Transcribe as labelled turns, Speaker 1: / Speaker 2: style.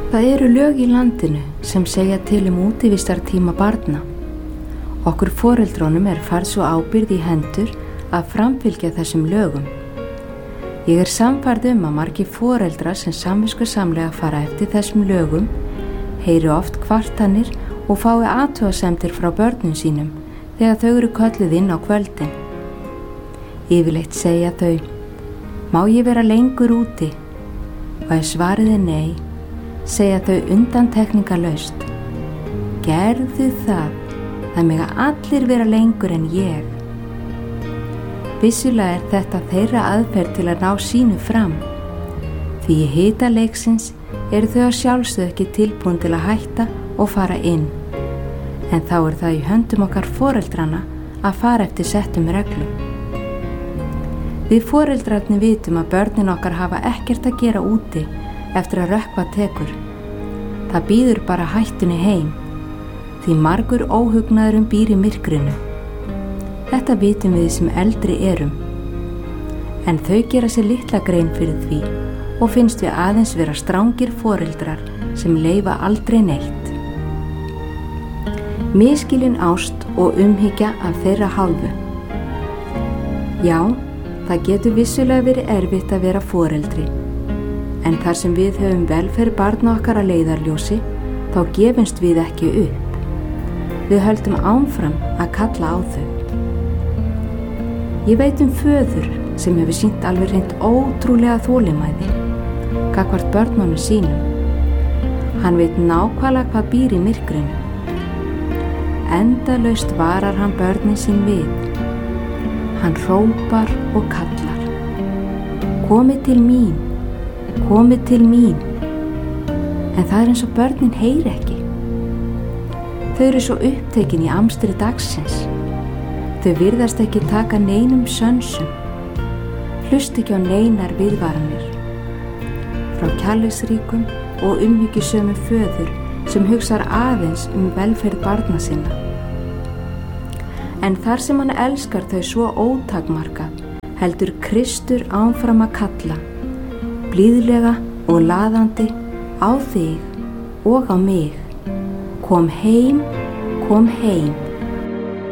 Speaker 1: Það eru lög í landinu sem segja til útivistartíma barna. Okkur foreldrónum færð svo ábyrgð í hendur að framfylgja þessum lögum. Ég sannfærð að margir foreldrar sem samviskusamlega fara eftir þessum lögum heyri oft kvartanir og fái athugasemdir frá börnum sínum þegar þau eru kölluð inn á kvöldin. Yfirleitt segja þau: má ég vera lengur úti? Og ef svarið nei, segja þau undantekningarlaust: gerðu það mega allir vera lengur en ég. Vissulega þetta þeirra aðferð til að ná sínu fram, því í hita leiksins þau að sjálfsögðu ekki tilbúin til að hætta og fara inn, en þá það í höndum okkar foreldrana að fara eftir settum reglum. Við foreldrarnir vitum að börnin okkar hafa ekkert að gera úti eftir að rökkva tekur. Það býður bara hættunni heim, því margur óhugnaður býr í myrkrinu. Þetta vitum við sem eldri erum, en þau gera sér litla grein fyrir því og finnst við aðeins vera strangir foreldrar sem leyfa aldrei neitt. Misskilin ást og umhyggja af þeirra hálfu. Já, það getur vissulega verið erfitt að vera foreldri, en þar sem við höfum velferð barna okkar að leiðarljósi, þá gefumst við ekki upp. Við höldum áfram að kalla á þau. Ég veit föður sem hefur sýnt alveg hreint ótrúlega þolinmæði gagnvart börnunum sínum. Hann veit nákvæmlega hvað býr í myrkrinu. Endalaust varar hann börnin sín við. Hann hrópar og kallar: komið til mín, komið til mín. En það eins og börnin heyri ekki. Þau eru svo upptekin í amstri dagsins. Þau virðast ekki taka neinum sönsum, hlusta ekki á neinar viðvaranir. Frá kærleiksríkum og umhyggjusömum föður sem hugsar aðeins velferð barna sinna. En þar sem hann elskar þau svo ótakmarkað, heldur Kristur áfram að kalla, blíðlega og laðandi, á þig og á mig: kom heim, kom heim.